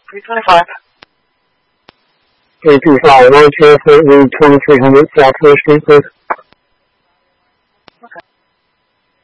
325. 325, launch airport, route 2300 Southwest Street, please.